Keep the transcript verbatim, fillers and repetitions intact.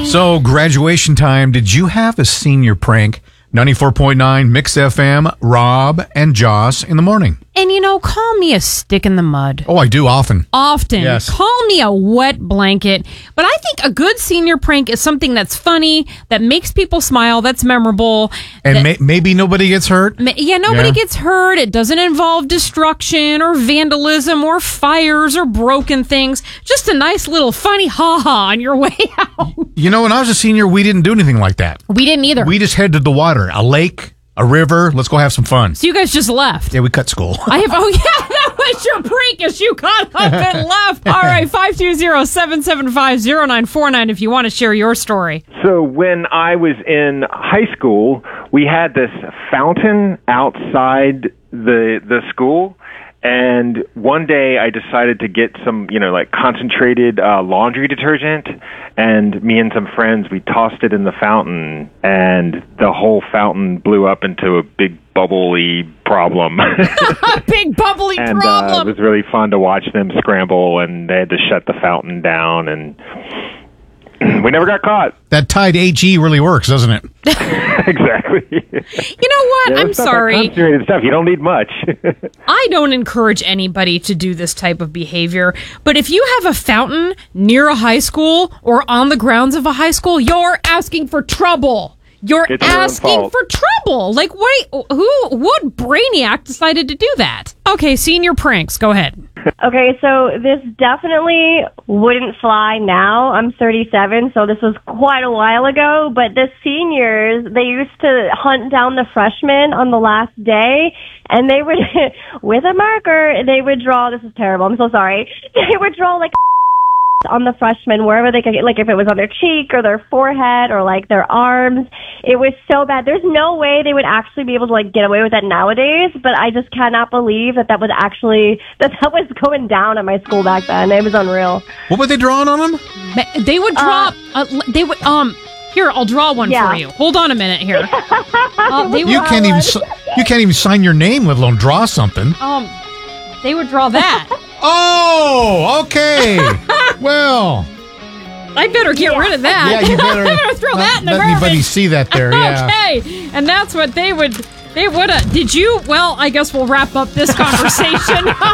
So, graduation time. Did you have a senior prank? ninety-four point nine Mix F M, Rob and Joss in the morning. And, you know, call me a stick in the mud. Oh, I do often. Often. Yes. Call me a wet blanket. But I think a good senior prank is something that's funny, that makes people smile, that's memorable. And that, may- maybe nobody gets hurt? ma- yeah, nobody Yeah. gets hurt. It doesn't involve destruction or vandalism or fires or broken things. Just a nice little funny ha-ha on your way out. You know, when I was a senior, we didn't do anything like that. We didn't either. We just headed to the water, a lake, a river. Let's go have some fun. so you guys just left. Yeah, we cut school. I have, oh yeah, that was your prank as you got up and left. All right, five two zero, seven seven five, zero nine four nine if you want to share your story. So when I was in high school, we had this fountain outside the the school. And one day I decided to get some, you know, like concentrated uh, laundry detergent, and me and some friends, we tossed it in the fountain, and the whole fountain blew up into a big bubbly problem. Big bubbly and uh, problem. it was really fun to watch them scramble, and they had to shut the fountain down, and we never got caught. That Tide H E really works, doesn't it? Exactly. You know what? Yeah, I'm it's not that sorry. concentrated stuff. You don't need much. I don't encourage anybody to do this type of behavior, but if you have a fountain near a high school or on the grounds of a high school, you're asking for trouble. You're It's your own asking fault. for trouble. Like, what? Who? What brainiac decided to do that? Okay, senior pranks. Go ahead. Okay, so this definitely wouldn't fly now. I'm thirty-seven, so this was quite a while ago. But the seniors, they used to hunt down the freshmen on the last day, and they would, with a marker, they would draw, this is terrible, I'm so sorry, they would draw like on the freshmen wherever they could get, like if it was on their cheek or their forehead or like their arms. It was so bad. There's no way they would actually be able to like get away with that nowadays, but I just cannot believe that that was actually, that that was going down at my school back then. It was unreal. What were they drawing on them? Ma- They would draw. Uh, they would. Um. Here, I'll draw one Yeah. for you. Hold on a minute here. Uh, they You would, can't even si- you can't even sign your name, let alone draw something. um. They would draw that. Oh, okay. Well, I better get rid of that. yeah, you better, I better throw not that in the let garbage. anybody see that there. Yeah. Okay, and that's what they would. They would have. Did you? Well, I guess we'll wrap up this conversation.